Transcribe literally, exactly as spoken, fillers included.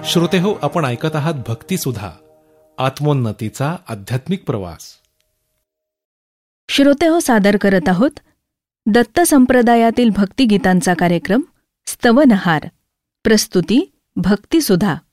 श्रोतेहो, आपण ऐकत आहात भक्तिसुधा, आत्मोन्नतीचा आध्यात्मिक प्रवास. श्रोतेहो, सादर करत आहोत दत्त संप्रदायातील भक्तिगीतांचा कार्यक्रम स्तवनहार. प्रस्तुती भक्तिसुधा.